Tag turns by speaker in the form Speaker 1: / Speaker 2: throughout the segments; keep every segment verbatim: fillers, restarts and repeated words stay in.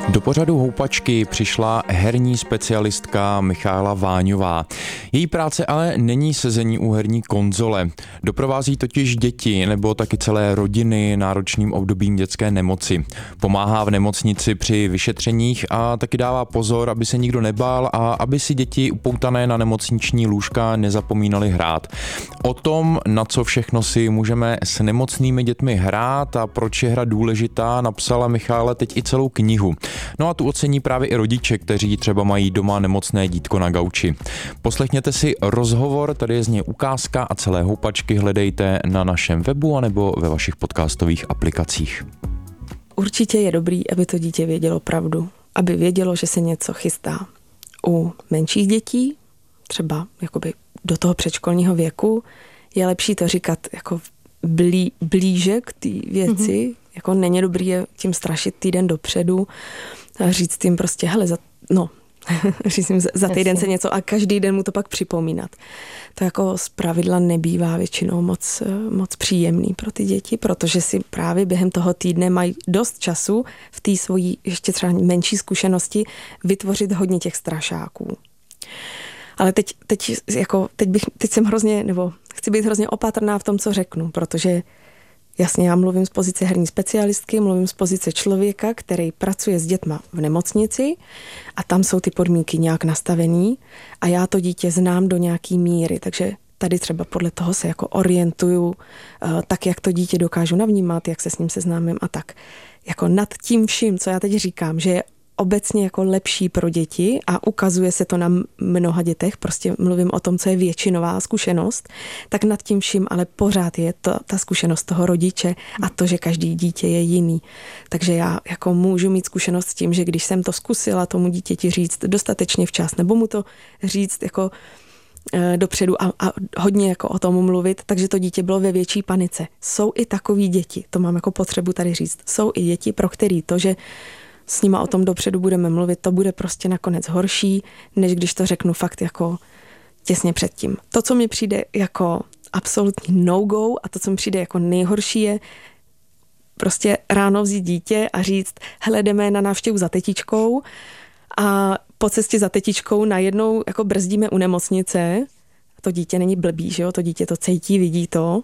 Speaker 1: Do pořadu Houpačky přišla herní specialistka Michála Váňová. Její práce ale není sezení u herní konzole. Doprovází totiž děti nebo taky celé rodiny náročným obdobím dětské nemoci. Pomáhá v nemocnici při vyšetřeních a taky dává pozor, aby se nikdo nebál a aby si děti upoutané na nemocniční lůžka nezapomínaly hrát. O tom, na co všechno si můžeme s nemocnými dětmi hrát a proč je hra důležitá, napsala Michála teď i celou knihu. No a tu ocení právě i rodiče, kteří třeba mají doma nemocné dítko na gauči. Poslechněte si rozhovor, tady je z něj ukázka a celé Houpačky hledejte na našem webu anebo ve vašich podcastových aplikacích.
Speaker 2: Určitě je dobrý, aby to dítě vědělo pravdu, aby vědělo, že se něco chystá. U menších dětí, třeba jakoby do toho předškolního věku, je lepší to říkat jako blí, blíže k té věci, mm-hmm. jako není dobrý je tím strašit týden dopředu a říct jim prostě, hele, za, no, říct jim, za týden se něco a každý den mu to pak připomínat. To jako zpravidla nebývá většinou moc, moc příjemný pro ty děti, protože si právě během toho týdne mají dost času v té svojí ještě třeba menší zkušenosti vytvořit hodně těch strašáků. Ale teď, teď, jako, teď, bych, teď jsem hrozně, nebo chci být hrozně opatrná v tom, co řeknu, protože jasně já mluvím z pozice herní specialistky, mluvím z pozice člověka, který pracuje s dětma v nemocnici a tam jsou ty podmínky nějak nastavený a já to dítě znám do nějaký míry, takže tady třeba podle toho se jako orientuju, tak jak to dítě dokážu navnímat, jak se s ním seznámím a tak. Jako nad tím vším, co já teď říkám, že je obecně jako lepší pro děti a ukazuje se to na mnoha dětech, prostě mluvím o tom, co je většinová zkušenost, tak nad tím vším ale pořád je to, ta zkušenost toho rodiče a to, že každý dítě je jiný. Takže já jako můžu mít zkušenost s tím, že když jsem to zkusila tomu dítěti říct dostatečně včas, nebo mu to říct jako e, dopředu a, a hodně jako o tom mluvit, takže to dítě bylo ve větší panice. Jsou i takový děti, to mám jako potřebu tady říct, jsou i děti, pro který to, že s nima o tom dopředu budeme mluvit, to bude prostě nakonec horší, než když to řeknu fakt jako těsně předtím. To, co mi přijde jako absolutní no-go a to, co mi přijde jako nejhorší je prostě ráno vzít dítě a říct, hele, jdeme na návštěvu za tetičkou a po cestě za tetičkou najednou jako brzdíme u nemocnice. To dítě není blbý, že jo? To dítě to cítí, vidí to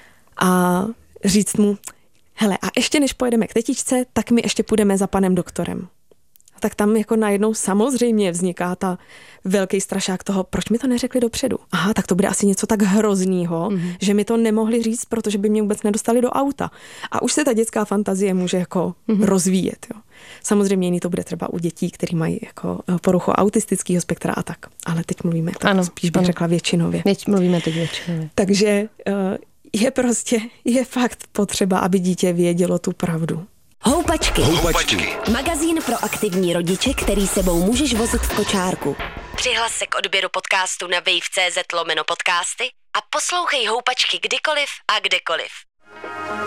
Speaker 2: a říct mu, hele, a ještě než pojedeme k tetičce, tak my ještě půjdeme za panem doktorem. Tak tam jako najednou samozřejmě vzniká ta velký strašák toho, proč mi to neřekli dopředu. Aha, tak to bude asi něco tak hroznýho, mm-hmm. že mi to nemohli říct, protože by mě vůbec nedostali do auta. A už se ta dětská fantazie může jako mm-hmm. rozvíjet. Jo. Samozřejmě jiný to bude třeba u dětí, který mají jako poruchu autistického spektra a tak. Ale teď mluvíme, tak ano, spíš bych ano. řekla většinově.
Speaker 3: Teď mluvíme teď většinově.
Speaker 2: Takže je prostě, je fakt potřeba, aby dítě vědělo tu pravdu.
Speaker 4: Houpačky. Houpačky. Magazín pro aktivní rodiče, který sebou můžeš vozit v kočárku. Přihlas se k odběru podcastu na wave.cz lomeno podcasty a poslouchej Houpačky kdykoliv a kdekoliv.